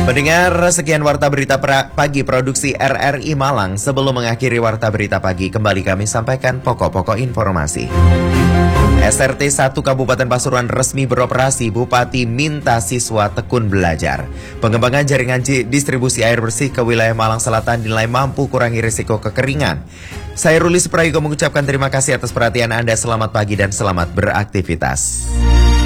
Pendengar, sekian Warta Berita Pagi Produksi RRI Malang. Sebelum mengakhiri Warta Berita Pagi, kembali kami sampaikan pokok-pokok informasi. SRT 1 Kabupaten Pasuruan resmi beroperasi, Bupati minta siswa tekun belajar. Pengembangan jaringan distribusi air bersih ke wilayah Malang Selatan dinilai mampu kurangi risiko kekeringan. Saya Rulis Prayogo mengucapkan terima kasih atas perhatian Anda. Selamat pagi dan selamat beraktivitas.